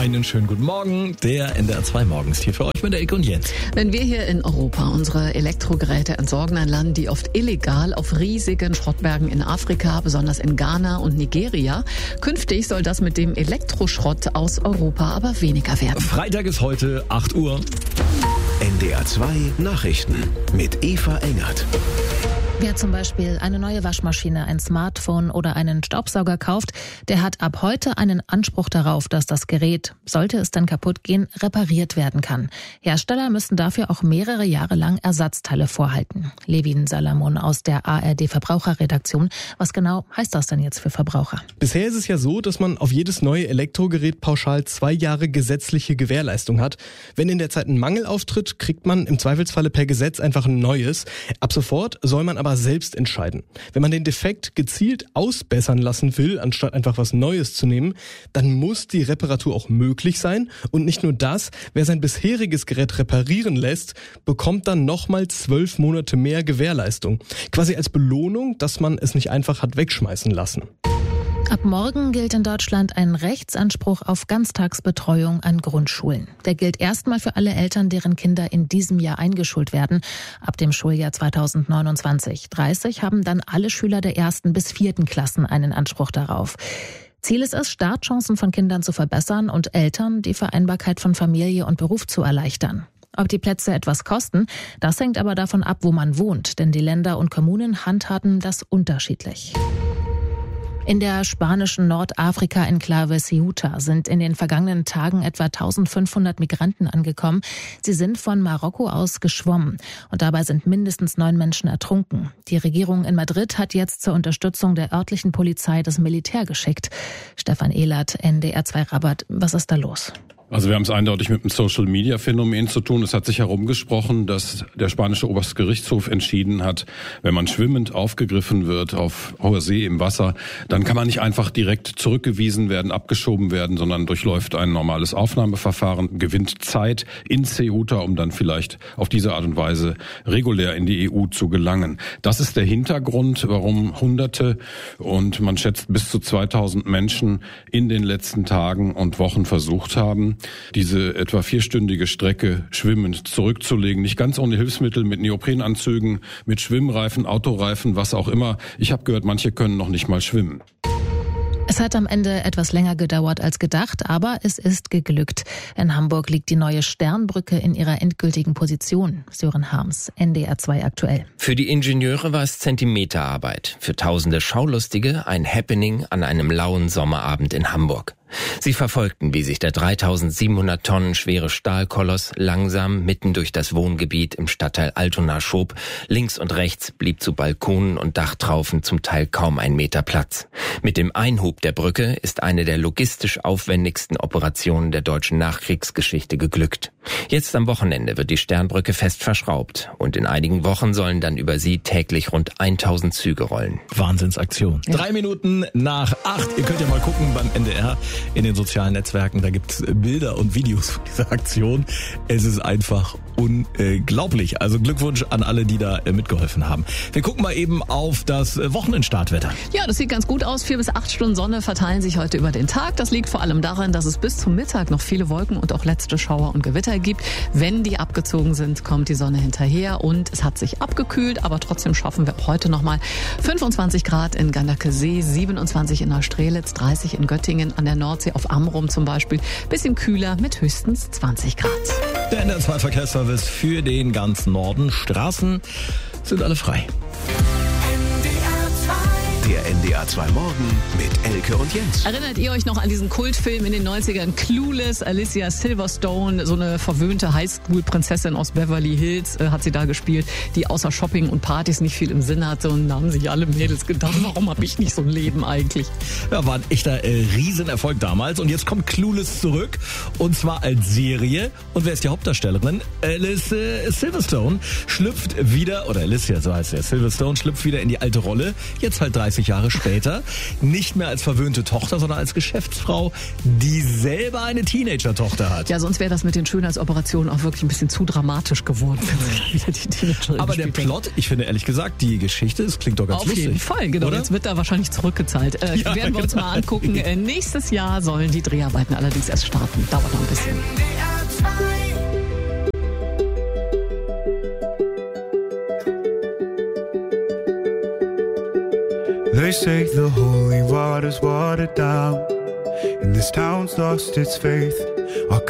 Einen schönen guten Morgen. Der NDR 2 morgens hier für euch mit der Ecke und Jens. Wenn wir hier in Europa unsere Elektrogeräte entsorgen, dann landen die oft illegal auf riesigen Schrottbergen in Afrika, besonders in Ghana und Nigeria. Künftig soll das mit dem Elektroschrott aus Europa aber weniger werden. Freitag ist heute 8 Uhr. NDR 2 Nachrichten mit Eva Engert. Wer zum Beispiel eine neue Waschmaschine, ein Smartphone oder einen Staubsauger kauft, der hat ab heute einen Anspruch darauf, dass das Gerät, sollte es dann kaputt gehen, repariert werden kann. Hersteller müssen dafür auch mehrere Jahre lang Ersatzteile vorhalten. Levin Salamon aus der ARD Verbraucherredaktion. Was genau heißt das denn jetzt für Verbraucher? Bisher ist es ja so, dass man auf jedes neue Elektrogerät pauschal 2 Jahre gesetzliche Gewährleistung hat. Wenn in der Zeit ein Mangel auftritt, kriegt man im Zweifelsfalle per Gesetz einfach ein neues. Ab sofort soll man aber selbst entscheiden. Wenn man den Defekt gezielt ausbessern lassen will, anstatt einfach was Neues zu nehmen, dann muss die Reparatur auch möglich sein. Und nicht nur das, wer sein bisheriges Gerät reparieren lässt, bekommt dann nochmal 12 Monate mehr Gewährleistung. Quasi als Belohnung, dass man es nicht einfach hat wegschmeißen lassen. Ab morgen gilt in Deutschland ein Rechtsanspruch auf Ganztagsbetreuung an Grundschulen. Der gilt erstmal für alle Eltern, deren Kinder in diesem Jahr eingeschult werden. Ab dem Schuljahr 2029/30 haben dann alle Schüler der 1. bis 4. Klassen einen Anspruch darauf. Ziel ist es, Startchancen von Kindern zu verbessern und Eltern die Vereinbarkeit von Familie und Beruf zu erleichtern. Ob die Plätze etwas kosten, das hängt aber davon ab, wo man wohnt, denn die Länder und Kommunen handhaben das unterschiedlich. In der spanischen Nordafrika-Enklave Ceuta sind in den vergangenen Tagen etwa 1500 Migranten angekommen. Sie sind von Marokko aus geschwommen und dabei sind mindestens 9 Menschen ertrunken. Die Regierung in Madrid hat jetzt zur Unterstützung der örtlichen Polizei das Militär geschickt. Stefan Ehlert, NDR 2 Rabat, was ist da los? Also wir haben es eindeutig mit einem Social-Media-Phänomen zu tun. Es hat sich herumgesprochen, dass der spanische Oberstgerichtshof entschieden hat, wenn man schwimmend aufgegriffen wird auf hoher See im Wasser, dann kann man nicht einfach direkt zurückgewiesen werden, abgeschoben werden, sondern durchläuft ein normales Aufnahmeverfahren, gewinnt Zeit in Ceuta, um dann vielleicht auf diese Art und Weise regulär in die EU zu gelangen. Das ist der Hintergrund, warum Hunderte und man schätzt bis zu 2000 Menschen in den letzten Tagen und Wochen versucht haben, diese etwa 4-stündige Strecke schwimmend zurückzulegen. Nicht ganz ohne Hilfsmittel, mit Neoprenanzügen, mit Schwimmreifen, Autoreifen, was auch immer. Ich habe gehört, manche können noch nicht mal schwimmen. Es hat am Ende etwas länger gedauert als gedacht, aber es ist geglückt. In Hamburg liegt die neue Sternbrücke in ihrer endgültigen Position. Sören Harms, NDR 2 aktuell. Für die Ingenieure war es Zentimeterarbeit. Für tausende Schaulustige ein Happening an einem lauen Sommerabend in Hamburg. Sie verfolgten, wie sich der 3700 Tonnen schwere Stahlkoloss langsam mitten durch das Wohngebiet im Stadtteil Altona schob. Links und rechts blieb zu Balkonen und Dachtraufen zum Teil kaum 1 Meter Platz. Mit dem Einhub der Brücke ist eine der logistisch aufwendigsten Operationen der deutschen Nachkriegsgeschichte geglückt. Jetzt am Wochenende wird die Sternbrücke fest verschraubt und in einigen Wochen sollen dann über sie täglich rund 1000 Züge rollen. Wahnsinnsaktion. 3 Minuten nach 8. Ihr könnt ja mal gucken beim NDR in den sozialen Netzwerken. Da gibt's Bilder und Videos von dieser Aktion. Es ist einfach unglaublich. Also Glückwunsch an alle, die da mitgeholfen haben. Wir gucken mal eben auf das Wochenendstartwetter. Ja, das sieht ganz gut aus. 4 bis 8 Stunden Sonne verteilen sich heute über den Tag. Das liegt vor allem daran, dass es bis zum Mittag noch viele Wolken und auch letzte Schauer und Gewitter gibt. Wenn die abgezogen sind, kommt die Sonne hinterher und es hat sich abgekühlt, aber trotzdem schaffen wir heute nochmal 25 Grad in Ganderkesee, 27 in Neustrelitz, 30 in Göttingen, an der Nordsee auf Amrum zum Beispiel. Bisschen kühler mit höchstens 20 Grad. Der NDR 2 Verkehrsservice für den ganzen Norden. Straßen sind alle frei. Der NDR 2 Morgen mit Elke und Jens. Erinnert ihr euch noch an diesen Kultfilm in den 90ern? Clueless, Alicia Silverstone, so eine verwöhnte Highschool-Prinzessin aus Beverly Hills hat sie da gespielt, die außer Shopping und Partys nicht viel im Sinn hatte. Und da haben sich alle Mädels gedacht, warum habe ich nicht so ein Leben eigentlich? Ja, war ein echter Riesenerfolg damals. Und jetzt kommt Clueless zurück. Und zwar als Serie. Und wer ist die Hauptdarstellerin? Alice Silverstone schlüpft wieder, oder Alicia, so heißt sie, Silverstone schlüpft wieder in die alte Rolle. Jetzt halt 30 30 Jahre später nicht mehr als verwöhnte Tochter, sondern als Geschäftsfrau, die selber eine Teenager-Tochter hat. Ja, sonst wäre das mit den Schönheitsoperationen auch wirklich ein bisschen zu dramatisch geworden. Wieder die Teenagerin Aber der Plot, ich finde ehrlich gesagt, die Geschichte, es klingt doch ganz lustig. Auf jeden Fall, genau. Oder? Jetzt wird da wahrscheinlich zurückgezahlt. Ja, werden wir uns mal angucken. Nächstes Jahr sollen die Dreharbeiten allerdings erst starten. Dauert noch ein bisschen. They say the holy water's watered down, and this town's lost its faith. Our